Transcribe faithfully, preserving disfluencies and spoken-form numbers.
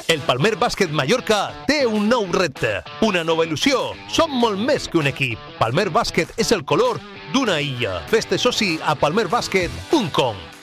El Palmer Bàsquet Mallorca té un nou repte, una nova il·lusió. Som molt més que un equip. Palmer Bàsquet és el color d'una illa. Fes-te soci a palmer bàsquet punt com.